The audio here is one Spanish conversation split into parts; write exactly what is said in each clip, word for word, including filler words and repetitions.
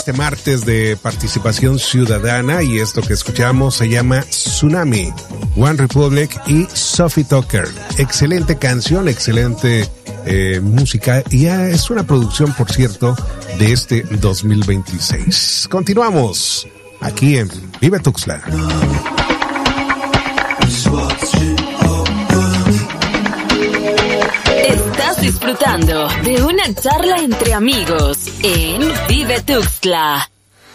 este martes de participación ciudadana, y esto que escuchamos se llama Tsunami, One Republic y Sophie Tucker. Excelente canción, excelente eh, música, y ya es una producción, por cierto, de este dos mil veintiséis. Continuamos aquí en Vive Tuxtla. Estás disfrutando de una charla entre amigos en Vive Tuxtla.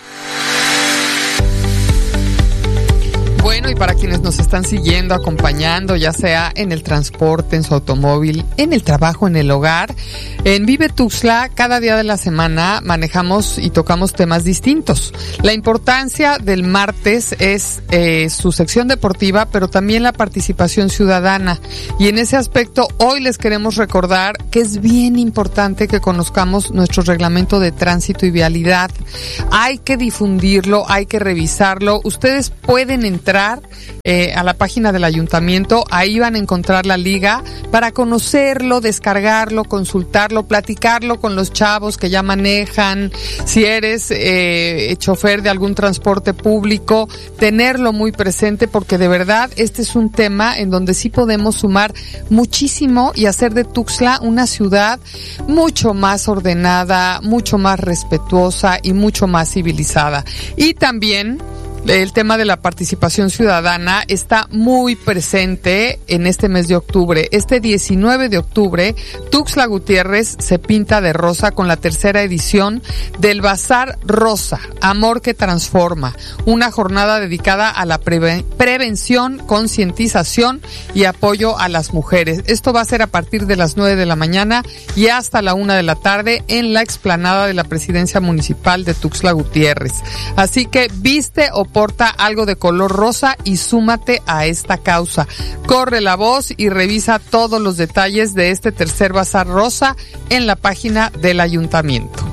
Bueno, y para quienes nos están siguiendo, acompañando, ya sea en el transporte, en su automóvil, en el trabajo, en el hogar, en Vive Tuxtla, cada día de la semana manejamos y tocamos temas distintos. La importancia del martes es eh, su sección deportiva, pero también la participación ciudadana. Y en ese aspecto, hoy les queremos recordar que es bien importante que conozcamos nuestro reglamento de tránsito y vialidad. Hay que difundirlo, hay que revisarlo. Ustedes pueden entrar Eh, a la página del ayuntamiento, ahí van a encontrar la liga para conocerlo, descargarlo, consultarlo, platicarlo con los chavos que ya manejan, si eres eh, chofer de algún transporte público, tenerlo muy presente, porque de verdad este es un tema en donde sí podemos sumar muchísimo y hacer de Tuxtla una ciudad mucho más ordenada, mucho más respetuosa y mucho más civilizada. Y también el tema de la participación ciudadana está muy presente en este mes de octubre. Este diecinueve de octubre, Tuxtla Gutiérrez se pinta de rosa con la tercera edición del Bazar Rosa, Amor que Transforma, una jornada dedicada a la preve- prevención, concientización y apoyo a las mujeres. Esto va a ser a partir de las nueve de la mañana y hasta la una de la tarde en la explanada de la Presidencia Municipal de Tuxtla Gutiérrez. Así que viste o porta algo de color rosa y súmate a esta causa. Corre la voz y revisa todos los detalles de este tercer Bazar Rosa en la página del ayuntamiento.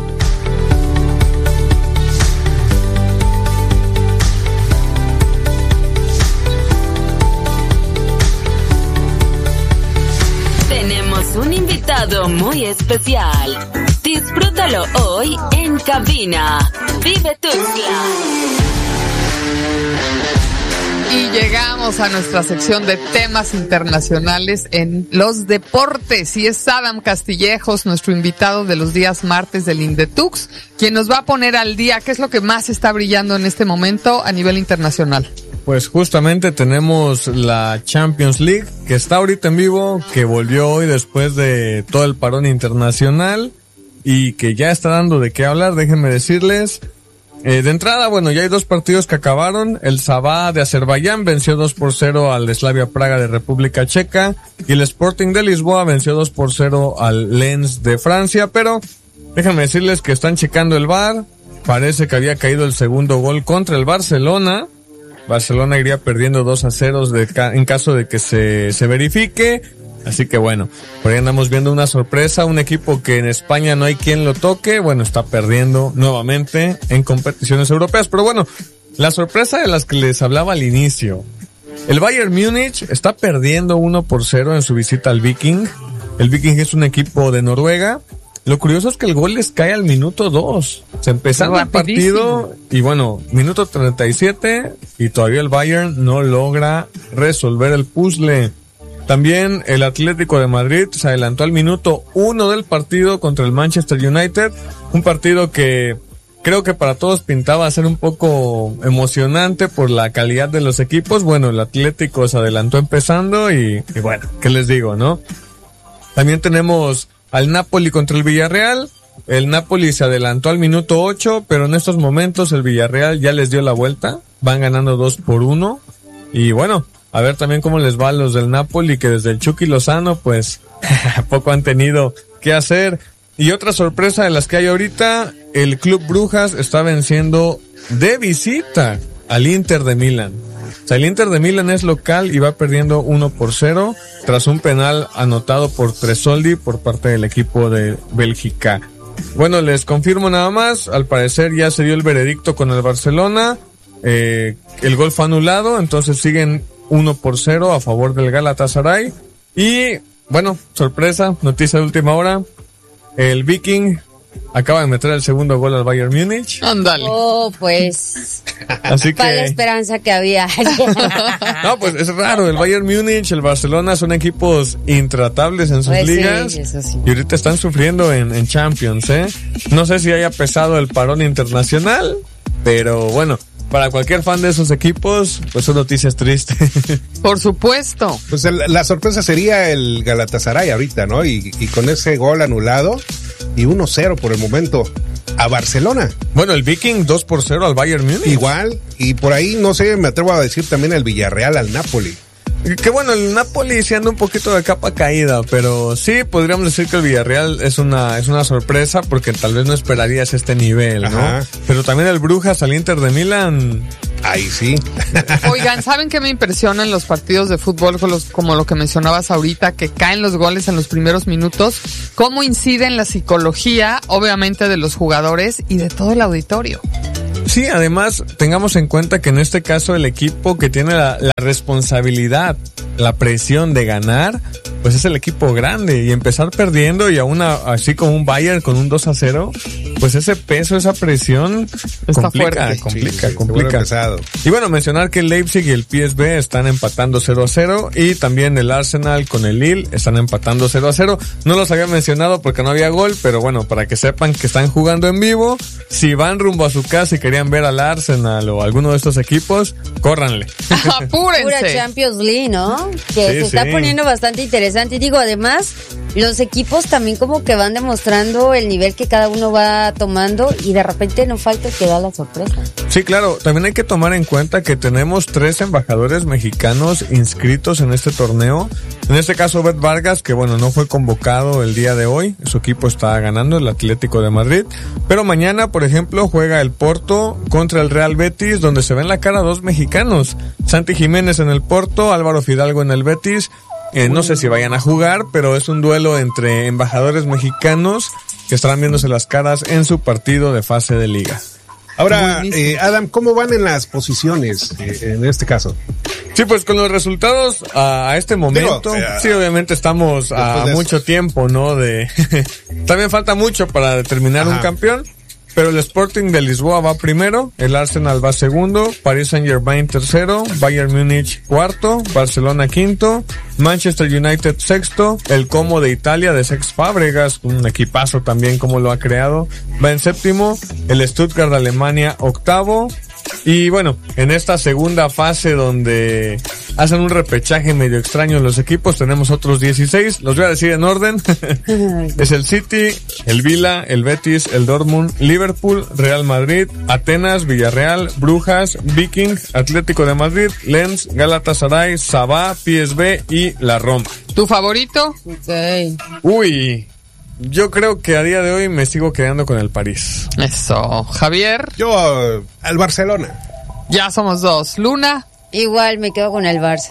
Tenemos un invitado muy especial. Disfrútalo hoy en cabina. Vive Tuxtla. Y llegamos a nuestra sección de temas internacionales en los deportes. Y es Adam Castillejos, nuestro invitado de los días martes del Indetux, quien nos va a poner al día qué es lo que más está brillando en este momento a nivel internacional. Pues justamente tenemos la Champions League, que está ahorita en vivo, que volvió hoy después de todo el parón internacional y que ya está dando de qué hablar, déjenme decirles. Eh, de entrada, bueno, ya hay dos partidos que acabaron. El Sabah de Azerbaiyán venció dos por cero al Slavia Praga de República Checa y el Sporting de Lisboa venció dos por cero al Lens de Francia, pero déjenme decirles que están checando el V A R. Parece que había caído el segundo gol contra el Barcelona. Barcelona iría perdiendo dos a cero de ca- en caso de que se, se verifique. Así que bueno, por ahí andamos viendo una sorpresa, un equipo que en España no hay quien lo toque, bueno, está perdiendo nuevamente en competiciones europeas. Pero bueno, la sorpresa de las que les hablaba al inicio. El Bayern Múnich está perdiendo uno por cero en su visita al Viking. El Viking es un equipo de Noruega. Lo curioso es que el gol les cae al minuto dos. Se empezando el partido y bueno, minuto treinta y siete y todavía el Bayern no logra resolver el puzzle. También el Atlético de Madrid se adelantó al minuto uno del partido contra el Manchester United. Un partido que creo que para todos pintaba ser un poco emocionante por la calidad de los equipos. Bueno, el Atlético se adelantó empezando y, y bueno, ¿qué les digo, no? También tenemos al Napoli contra el Villarreal. El Napoli se adelantó al minuto ocho, pero en estos momentos el Villarreal ya les dio la vuelta. Van ganando dos por uno. Y bueno, a ver también cómo les va a los del Napoli, que desde el Chucky Lozano, pues, poco han tenido que hacer. Y otra sorpresa de las que hay ahorita, el Club Brujas está venciendo de visita al Inter de Milán. O sea, el Inter de Milán es local y va perdiendo uno por cero tras un penal anotado por Tresoldi por parte del equipo de Bélgica. Bueno, les confirmo nada más, al parecer ya se dio el veredicto con el Barcelona, eh, el gol fue anulado, entonces siguen uno por cero a favor del Galatasaray. Y bueno, sorpresa, noticia de última hora, el Viking acaba de meter el segundo gol al Bayern Múnich. Ándale. Oh, pues. Así que... Para la esperanza que había. No, pues es raro. El Bayern Múnich, el Barcelona son equipos intratables en sus Pues sí, ligas. eso sí. Y ahorita están sufriendo en, en Champions, ¿eh? No sé si haya pesado el parón internacional, pero bueno, para cualquier fan de esos equipos, pues su noticia es triste. Por supuesto. Pues el, la sorpresa sería el Galatasaray ahorita, ¿no? Y, y con ese gol anulado y uno cero por el momento a Barcelona. Bueno, el Viking dos por cero al Bayern Múnich. Igual, y por ahí, no sé, me atrevo a decir también el Villarreal al Napoli. Que bueno, el Napoli sí anda un poquito de capa caída, pero sí podríamos decir que el Villarreal es una es una sorpresa porque tal vez no esperarías este nivel, ¿no? Ajá. Pero también el Brujas al Inter de Milán. Ahí sí. Oigan, ¿saben qué me impresiona en los partidos de fútbol con los, como lo que mencionabas ahorita, que caen los goles en los primeros minutos? ¿Cómo incide en la psicología, obviamente, de los jugadores y de todo el auditorio? Sí, además, tengamos en cuenta que en este caso el equipo que tiene la, la responsabilidad, la presión de ganar, pues es el equipo grande, y empezar perdiendo y aún a, así como un Bayern con un dos a cero, pues ese peso, esa presión Está complica, fuerte. complica, Sí, sí, se complica. vuelve pesado. Y bueno, mencionar que el Leipzig y el P S V están empatando cero a cero y también el Arsenal con el Lille están empatando cero a cero. No los había mencionado porque no había gol, pero bueno, para que sepan que están jugando en vivo, si van rumbo a su casa y querían ver al Arsenal o alguno de estos equipos, córranle. Pura ¡Apúrense! Champions League, ¿no? Que Sí, se está sí. poniendo bastante interesante. Y digo, además, los equipos también como que van demostrando el nivel que cada uno va tomando y de repente no falta el que da la sorpresa. Sí, claro, también hay que tomar en cuenta que tenemos tres embajadores mexicanos inscritos en este torneo. En este caso, Bet Vargas, que bueno, no fue convocado el día de hoy. Su equipo está ganando, el Atlético de Madrid. Pero mañana, por ejemplo, juega el Porto contra el Real Betis, donde se ven la cara dos mexicanos. Santi Jiménez en el Porto, Álvaro Fidalgo en el Betis. Eh, no sé si vayan a jugar, pero es un duelo entre embajadores mexicanos que estarán viéndose las caras en su partido de fase de liga. Ahora, Buenísimo. eh, Adam, ¿cómo van en las posiciones eh, en este caso? Sí, pues con los resultados a, a este momento, Digo, eh, sí, obviamente estamos a después de mucho eso. tiempo, ¿no? De también falta mucho para determinar Ajá. un campeón, pero el Sporting de Lisboa va primero, el Arsenal va segundo, Paris Saint-Germain tercero, Bayern Múnich cuarto, Barcelona quinto, Manchester United sexto, el Como de Italia de Cesc Fábregas, un equipazo también como lo ha creado, va en séptimo, el Stuttgart de Alemania octavo. Y bueno, en esta segunda fase donde hacen un repechaje medio extraño los equipos, tenemos otros dieciséis, los voy a decir en orden. Es el City, el Vila, el Betis, el Dortmund, Liverpool, Real Madrid, Atenas, Villarreal, Brujas, Viking, Atlético de Madrid, Lens, Galatasaray, Sabah, P S V y la Roma. ¿Tu favorito? Ok. Uy, yo creo que a día de hoy me sigo quedando con el París. Eso. Javier, Yo, eh, al Barcelona. ya somos dos. Luna. Igual me quedo con el Barça.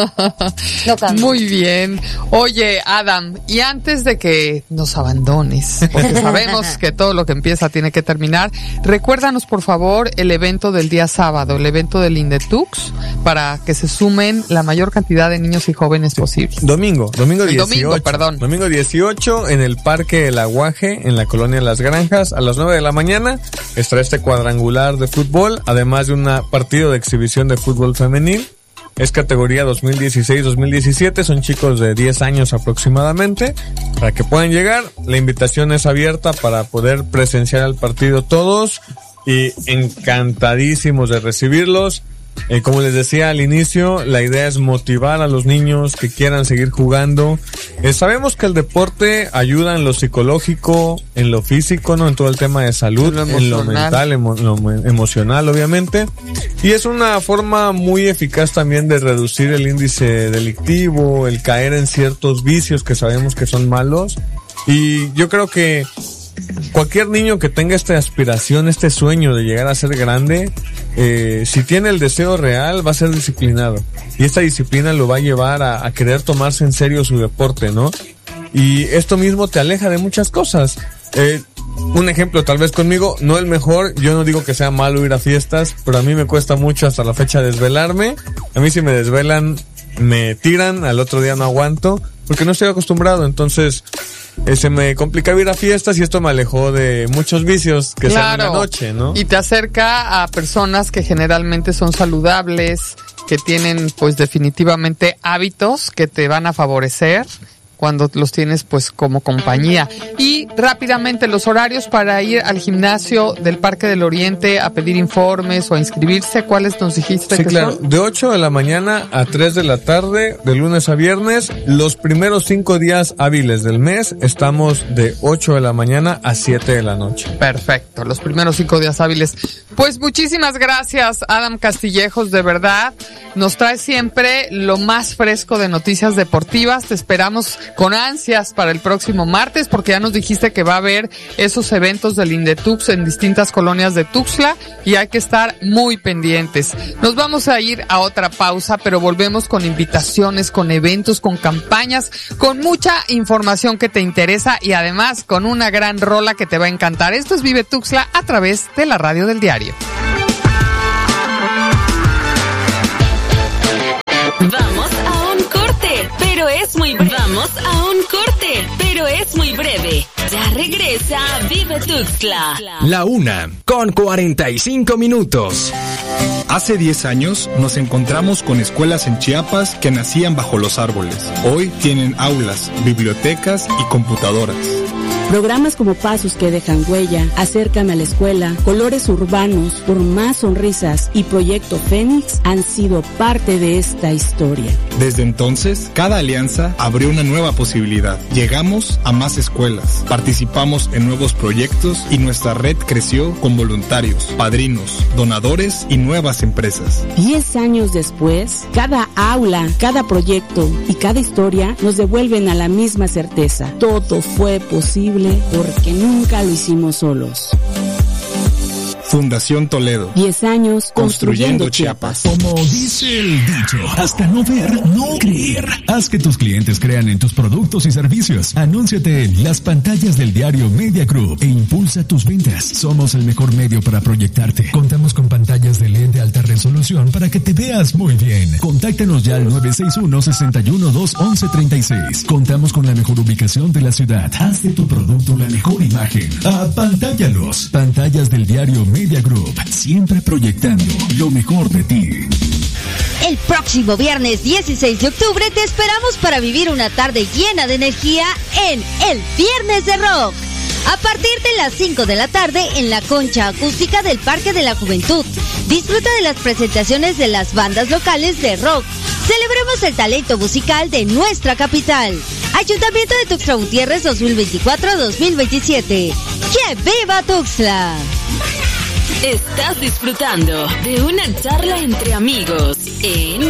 No cambio. Muy bien. Oye, Adam, y antes de que nos abandones, porque sabemos que todo lo que empieza tiene que terminar, recuérdanos por favor el evento del día sábado, el evento del Indetux, para que se sumen la mayor cantidad de niños y jóvenes posible. Domingo, domingo El dieciocho. domingo, perdón. Domingo dieciocho en el Parque El Aguaje, en la colonia Las Granjas, a las nueve de la mañana, estará este cuadrangular de fútbol, además de un partido de exhibición de fútbol femenil. Es categoría dos mil dieciséis dos mil diecisiete, son chicos de diez años aproximadamente, para que puedan llegar. La invitación es abierta para poder presenciar el partido todos y encantadísimos de recibirlos. Eh, como les decía al inicio, la idea es motivar a los niños que quieran seguir jugando. Eh, sabemos que el deporte ayuda en lo psicológico, en lo físico, ¿no? En todo el tema de salud, En lo en lo emocional. mental, emo- lo mo- emocional, obviamente. Y es una forma muy eficaz también de reducir el índice delictivo, el caer en ciertos vicios que sabemos que son malos. Y yo creo que cualquier niño que tenga esta aspiración, este sueño de llegar a ser grande, eh, si tiene el deseo real, va a ser disciplinado. Y esta disciplina lo va a llevar a, a querer tomarse en serio su deporte, ¿no? Y esto mismo te aleja de muchas cosas. Eh, un ejemplo tal vez conmigo, no el mejor, yo no digo que sea malo ir a fiestas, pero a mí me cuesta mucho hasta la fecha desvelarme. A mí si me desvelan, me tiran, al otro día no aguanto, porque no estoy acostumbrado, entonces eh, se me complicaba ir a fiestas y esto me alejó de muchos vicios que Claro. salen en la noche, ¿no? Y te acerca a personas que generalmente son saludables, que tienen pues definitivamente hábitos que te van a favorecer cuando los tienes pues como compañía. Y rápidamente los horarios para ir al gimnasio del Parque del Oriente a pedir informes o a inscribirse, ¿cuáles nos dijiste Sí, que claro, son? de ocho de la mañana a tres de la tarde, de lunes a viernes. Los primeros cinco días hábiles del mes estamos de ocho de la mañana a siete de la noche. Perfecto, los primeros cinco días hábiles. Pues muchísimas gracias, Adam Castillejos, de verdad. Nos trae siempre lo más fresco de noticias deportivas. Te esperamos con ansias para el próximo martes, porque ya nos dijiste que va a haber esos eventos del Indetux en distintas colonias de Tuxtla y hay que estar muy pendientes. Nos vamos a ir a otra pausa, pero volvemos con invitaciones, con eventos, con campañas, con mucha información que te interesa y además con una gran rola que te va a encantar. Esto es Vive Tuxtla a través de la radio del diario. Vamos a un corte, pero es muy breve. Vamos a un corte, pero es muy breve. Ya regresa Vive Tuxtla. La una, con cuarenta y cinco minutos. Hace diez años nos encontramos con escuelas en Chiapas que nacían bajo los árboles. Hoy tienen aulas, bibliotecas y computadoras. Programas como Pasos que dejan huella, Acércame a la escuela, Colores urbanos, Por más sonrisas y Proyecto Fénix han sido parte de esta historia. Desde entonces, cada alianza abrió una nueva posibilidad. Llegamos a más escuelas, participamos en nuevos proyectos y nuestra red creció con voluntarios, padrinos, donadores y nuevas empresas. Diez años después, cada aula, cada proyecto y cada historia nos devuelven a la misma certeza. Todo fue posible porque nunca lo hicimos solos. Fundación Toledo. Diez años construyendo Chiapas. Como dice el dicho, hasta no ver, no creer. Haz que tus clientes crean en tus productos y servicios. Anúnciate en las pantallas del diario Media Group e impulsa tus ventas. Somos el mejor medio para proyectarte. Contamos con pantallas de L E D de alta resolución para que te veas muy bien. Contáctanos ya al nueve seis uno, seis uno dos, once treinta y seis. Contamos con la mejor ubicación de la ciudad. Haz de tu producto la mejor imagen. Apantállalos. Pantallas del diario Media Group, siempre proyectando lo mejor de ti. El próximo viernes dieciséis de octubre te esperamos para vivir una tarde llena de energía en el Viernes de Rock. A partir de las cinco de la tarde en la concha acústica del Parque de la Juventud. Disfruta de las presentaciones de las bandas locales de rock. Celebremos el talento musical de nuestra capital. Ayuntamiento de Tuxtla Gutiérrez dos mil veinticuatro a dos mil veintisiete. ¡Que viva Tuxtla! Estás disfrutando de una charla entre amigos en